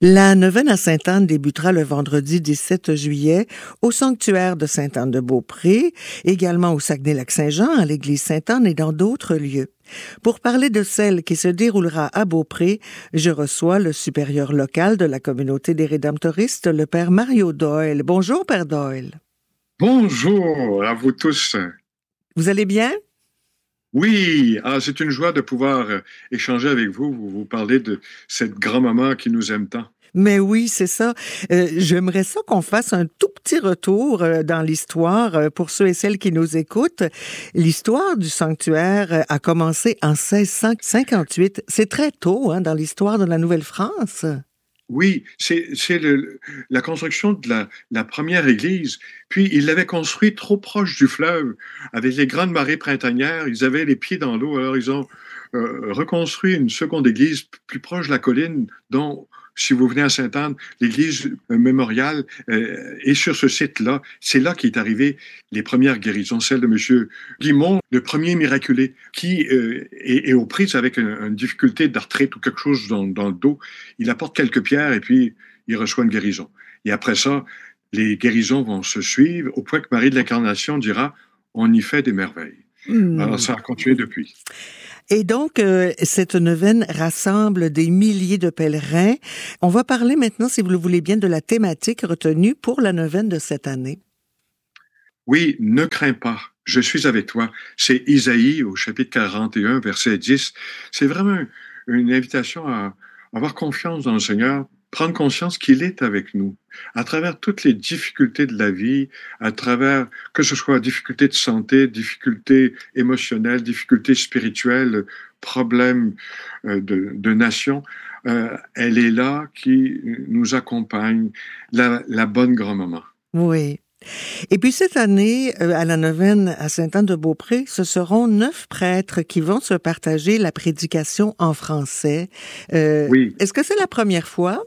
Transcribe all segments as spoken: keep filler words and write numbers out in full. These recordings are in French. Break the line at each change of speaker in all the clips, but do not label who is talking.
La neuvaine à Sainte-Anne débutera le vendredi dix-sept juillet au sanctuaire de Sainte-Anne-de-Beaupré, également au Saguenay-Lac-Saint-Jean, à l'église Sainte-Anne et dans d'autres lieux. Pour parler de celle qui se déroulera à Beaupré, je reçois le supérieur local de la communauté des Rédemptoristes, le père Mario Doyle. Bonjour, père Doyle.
Bonjour à vous tous.
Vous allez bien?
Oui, ah, c'est une joie de pouvoir euh, échanger avec vous, vous, vous parler de cette grand-maman qui nous aime tant.
Mais oui, c'est ça. Euh, j'aimerais ça qu'on fasse un tout petit retour euh, dans l'histoire euh, pour ceux et celles qui nous écoutent. L'histoire du sanctuaire euh, a commencé en seize cent cinquante-huit. C'est très tôt hein, dans l'histoire de la Nouvelle-France.
Oui, c'est, c'est le, la construction de la, la première église. Puis, ils l'avaient construit trop proche du fleuve. Avec les grandes marées printanières, ils avaient les pieds dans l'eau. Alors, ils ont euh, reconstruit une seconde église plus proche de la colline, dont, si vous venez à Sainte-Anne, l'église euh, mémoriale euh, est sur ce site-là. C'est là qu'est arrivé les premières guérisons, celle de M. Guimond, le premier miraculé, qui euh, est, est aux prises avec une, une difficulté d'arthrite ou quelque chose dans, dans le dos. Il apporte quelques pierres et puis il reçoit une guérison. Et après ça, les guérisons vont se suivre au point que Marie de l'Incarnation dira « on y fait des merveilles mmh. ». Alors ça a continué depuis.
Et donc, euh, cette neuvaine rassemble des milliers de pèlerins. On va parler maintenant, si vous le voulez bien, de la thématique retenue pour la neuvaine de cette année.
Oui, ne crains pas, je suis avec toi. C'est Isaïe au chapitre quarante et un, verset dix. C'est vraiment une invitation à avoir confiance dans le Seigneur, prendre conscience qu'il est avec nous. À travers toutes les difficultés de la vie, à travers, que ce soit difficultés de santé, difficultés émotionnelles, difficultés spirituelles, problèmes de, de nation, euh, elle est là qui nous accompagne, la, la bonne grand-maman.
Oui. Et puis cette année, euh, à la neuvaine à Sainte-Anne-de-Beaupré, ce seront neuf prêtres qui vont se partager la prédication en français. Euh,
oui.
Est-ce que c'est la première fois?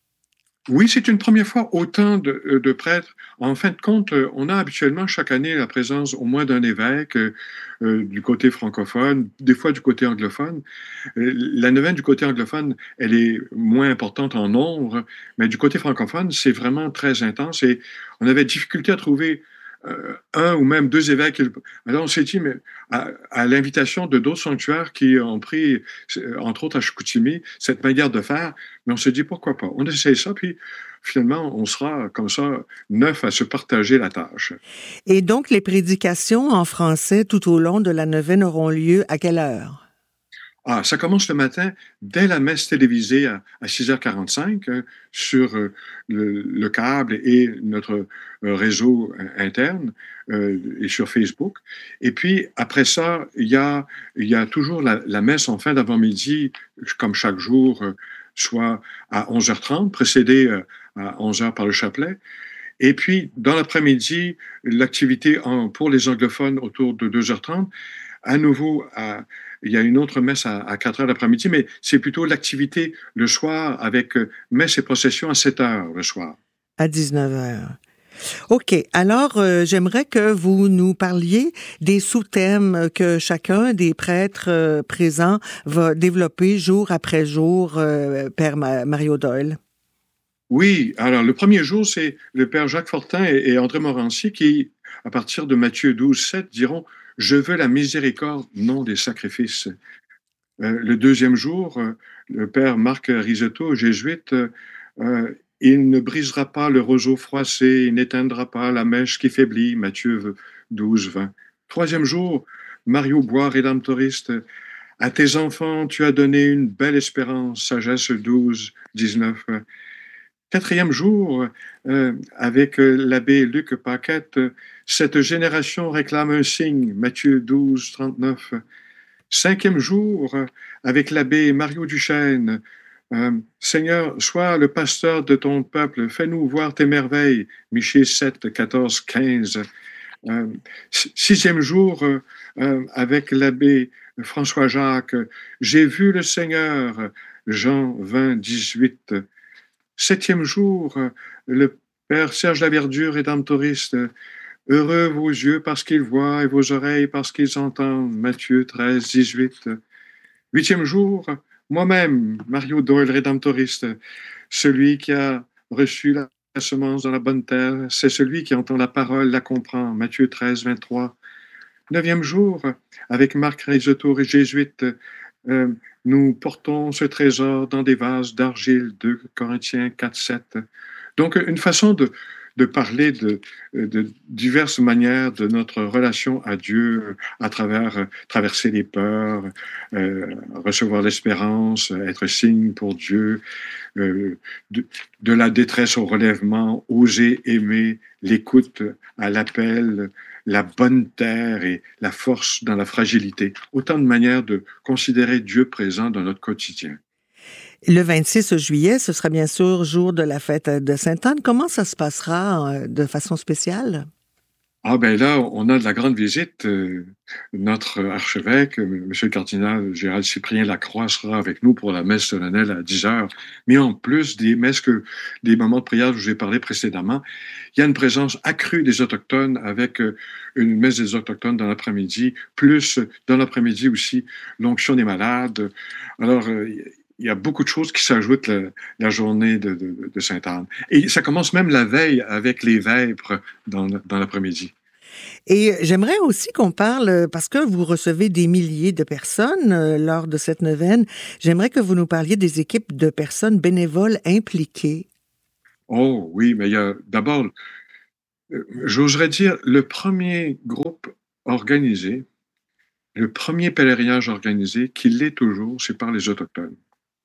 Oui, c'est une première fois autant de, de prêtres. En fin de compte, on a habituellement chaque année la présence au moins d'un évêque euh, du côté francophone, des fois du côté anglophone. La neuvaine du côté anglophone, elle est moins importante en nombre, mais du côté francophone, c'est vraiment très intense et on avait difficulté à trouver euh, un ou même deux évêques. Alors on s'est dit, mais à, à l'invitation de d'autres sanctuaires qui ont pris, entre autres à Chicoutimi, cette manière de faire, mais on s'est dit, pourquoi pas? On essaye ça, puis finalement, on sera comme ça neuf à se partager la tâche.
Et donc, les prédications en français tout au long de la neuvaine auront lieu à quelle heure?
Ah, ça commence le matin dès la messe télévisée à, à six heures quarante-cinq euh, sur euh, le, le câble et notre euh, réseau interne euh, et sur Facebook. Et puis, après ça, il y a, il y a toujours la, la messe en fin d'avant-midi, comme chaque jour, euh, soit à onze heures trente, précédée euh, à onze heures par le chapelet. Et puis, dans l'après-midi, l'activité en, pour les anglophones autour de deux heures trente. À nouveau, à, il y a une autre messe à, à quatre heures l'après-midi, mais c'est plutôt l'activité le soir avec euh, messe et procession à sept heures le soir.
À dix-neuf heures. OK. Alors, euh, j'aimerais que vous nous parliez des sous-thèmes que chacun des prêtres euh, présents va développer jour après jour, euh, Père Ma- Mario Doyle.
Oui, alors le premier jour, c'est le Père Jacques Fortin et, et André Morancy qui, à partir de Matthieu douze, sept, diront « Je veux la miséricorde, non des sacrifices ». Euh, le deuxième jour, euh, le Père Marc Risotto, jésuite, euh, « Il ne brisera pas le roseau froissé, il n'éteindra pas la mèche qui faiblit », Matthieu douze, vingt. Troisième jour, Mario Bois, rédemptoriste, « À tes enfants, tu as donné une belle espérance », Sagesse douze, dix-neuf. Quatrième jour, euh, avec euh, l'abbé Luc Paquette, euh, cette génération réclame un signe, Matthieu douze, trente-neuf. Cinquième jour, euh, avec l'abbé Mario Duchesne, euh, Seigneur, sois le pasteur de ton peuple, fais-nous voir tes merveilles, Michée sept, quatorze, quinze. Euh, sixième jour, euh, euh, avec l'abbé François Jacques, j'ai vu le Seigneur, Jean vingt, dix-huit. Septième jour, le Père Serge Laverdure, rédemptoriste, heureux vos yeux parce qu'ils voient et vos oreilles parce qu'ils entendent, Matthieu treize, dix-huit. Huitième jour, moi-même, Mario Doyle, rédemptoriste, celui qui a reçu la, la semence dans la bonne terre, c'est celui qui entend la parole, la comprend. Matthieu treize, vingt-trois. Neuvième jour, avec Marc Risotto et jésuite, euh, nous portons ce trésor dans des vases d'argile, deux Corinthiens quatre, sept. Donc, une façon de, de parler de, de diverses manières de notre relation à Dieu à travers euh, traverser les peurs, euh, recevoir l'espérance, être signe pour Dieu, euh, de, de la détresse au relèvement, oser aimer, l'écoute à l'appel, la bonne terre et la force dans la fragilité. Autant de manières de considérer Dieu présent dans notre quotidien.
Le vingt-six juillet, ce sera bien sûr jour de la fête de Sainte-Anne. Comment ça se passera de façon spéciale?
Ah ben là, on a de la grande visite. Euh, notre archevêque, M. le cardinal Gérald Cyprien Lacroix, sera avec nous pour la messe solennelle à dix heures. Mais en plus des messes que, des moments de prière dont j'ai parlé précédemment, il y a une présence accrue des Autochtones avec euh, une messe des Autochtones dans l'après-midi, plus dans l'après-midi aussi l'onction des malades. Alors, euh, il y a beaucoup de choses qui s'ajoutent la, la journée de, de, de Sainte-Anne. Et ça commence même la veille avec les vêpres dans, dans l'après-midi.
Et j'aimerais aussi qu'on parle, parce que vous recevez des milliers de personnes euh, lors de cette neuvaine, j'aimerais que vous nous parliez des équipes de personnes bénévoles impliquées.
Oh oui, mais il y a d'abord, euh, j'oserais dire, le premier groupe organisé, le premier pèlerinage organisé, qui l'est toujours, c'est par les Autochtones.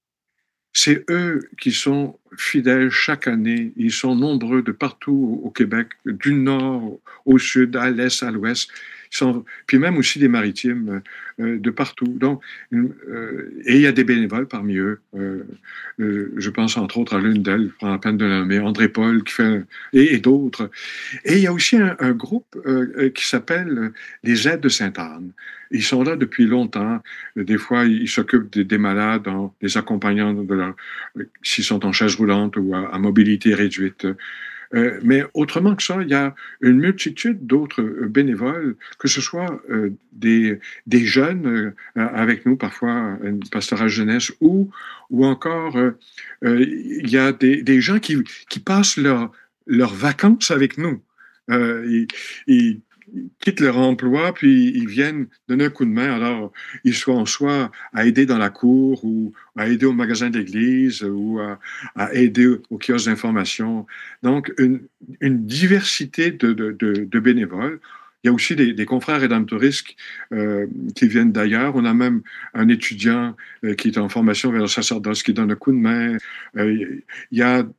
C'est eux qui sont fidèles chaque année. Ils sont nombreux de partout au Québec, du nord au sud, à l'est, à l'ouest. Ils sont, puis même aussi des maritimes euh, de partout. Donc, euh, et il y a des bénévoles parmi eux. Euh, euh, je pense entre autres à l'une d'elles, je prends la peine de la nommer, André Paul, qui fait, et, et d'autres. Et il y a aussi un, un groupe euh, qui s'appelle les Aides de Sainte-Anne. Ils sont là depuis longtemps. Des fois, ils s'occupent des, des malades en les accompagnant de leur, s'ils sont en chaise roulante ou à, à mobilité réduite. Euh, mais autrement que ça, il y a une multitude d'autres bénévoles, que ce soit euh, des, des jeunes euh, avec nous, parfois une pastorale jeunesse, ou, ou encore euh, euh, il y a des, des gens qui, qui passent leurs leurs vacances avec nous. Euh, ils, ils, ils quittent leur emploi, puis ils viennent donner un coup de main. Alors, ils sont soit à aider dans la cour ou à aider au magasin d'église ou à, à aider au kiosque d'information. Donc, une, une diversité de, de, de, de bénévoles. Il y a aussi des, des confrères rédemptoristes euh, qui viennent d'ailleurs. On a même un étudiant euh, qui est en formation vers le sacerdoce qui donne un coup de main. Euh, il y a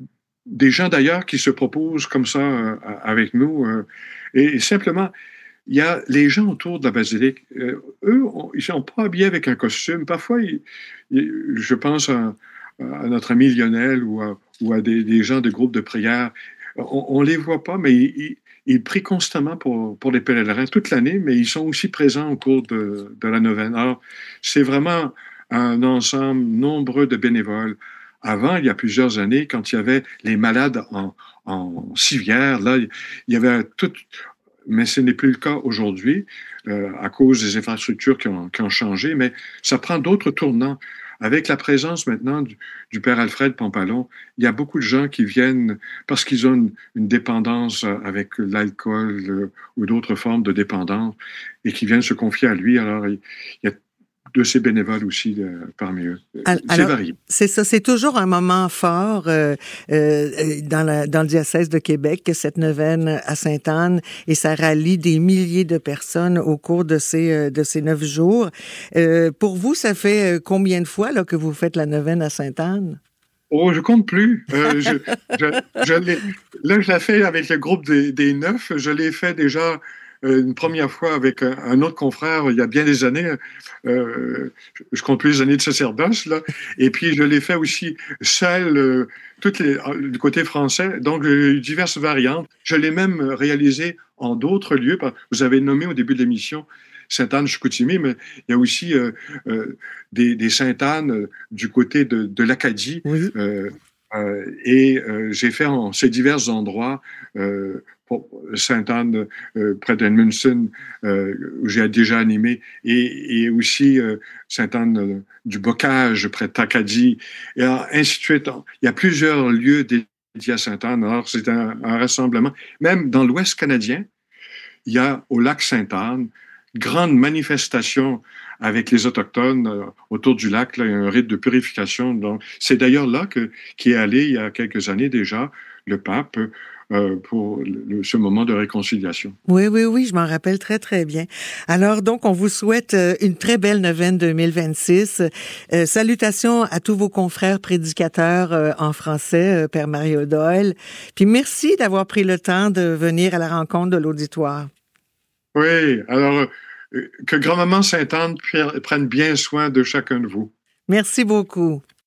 des gens d'ailleurs qui se proposent comme ça euh, avec nous. Euh, et, et simplement, il y a les gens autour de la basilique. Euh, eux, on, ils ne sont pas habillés avec un costume. Parfois, ils, ils, je pense à, à notre ami Lionel ou à, ou à des, des gens de groupes de prière. On ne les voit pas, mais ils, ils prient constamment pour, pour les pèlerins toute l'année, mais ils sont aussi présents au cours de, de la neuvaine. Alors, c'est vraiment un ensemble nombreux de bénévoles. Avant, il y a plusieurs années, quand il y avait les malades en, en civière, là, il y avait tout, mais ce n'est plus le cas aujourd'hui euh, à cause des infrastructures qui ont, qui ont changé, mais ça prend d'autres tournants. Avec la présence maintenant du, du père Alfred Pampalon, il y a beaucoup de gens qui viennent parce qu'ils ont une, une dépendance avec l'alcool euh, ou d'autres formes de dépendance et qui viennent se confier à lui. Alors, il, il y a de ces bénévoles aussi euh, parmi eux.
Alors,
c'est varié.
C'est ça, c'est toujours un moment fort euh, euh, dans, la, dans le diocèse de Québec, cette neuvaine à Sainte-Anne, et ça rallie des milliers de personnes au cours de ces, de ces neuf jours. Euh, pour vous, ça fait combien de fois là, que vous faites la neuvaine à Sainte-Anne?
Oh, je compte plus. Euh, je, je, je là, je l'ai fait avec le groupe des, des neuf. Je l'ai fait déjà euh, une première fois avec un, un autre confrère il y a bien des années. Euh, je compte plus les années de sacerdoce, là. Et puis, je l'ai fait aussi seul, euh, toutes les, du côté français. Donc, euh, diverses variantes. Je l'ai même réalisé en d'autres lieux. Vous avez nommé au début de l'émission Sainte-Anne-Chicoutimi, mais il y a aussi euh, euh, des, des Sainte-Anne euh, du côté de, de l'Acadie.
Oui.
Euh, Euh, et euh, j'ai fait en ces divers endroits, euh, pour Sainte-Anne, euh, près d'Edmundston, euh, où j'ai déjà animé, et, et aussi euh, Sainte-Anne euh, du Bocage, près de Tracadie, et ainsi de suite. Il y a plusieurs lieux dédiés à Sainte-Anne. Alors, c'est un, un rassemblement. Même dans l'Ouest canadien, il y a au lac Sainte-Anne grande manifestation avec les Autochtones euh, autour du lac. Là, il y a un rite de purification. Donc, c'est d'ailleurs là que, qu'est allé, il y a quelques années déjà, le pape euh, pour le, ce moment de réconciliation.
Oui, oui, oui, je m'en rappelle très, très bien. Alors, donc, on vous souhaite euh, une très belle neuvaine deux mille vingt-six. Euh, salutations à tous vos confrères prédicateurs euh, en français, euh, Père Mario Doyle. Puis merci d'avoir pris le temps de venir à la rencontre de l'auditoire.
Oui, alors euh, que Grand-Maman Sainte-Anne prenne bien soin de chacun de vous.
Merci beaucoup.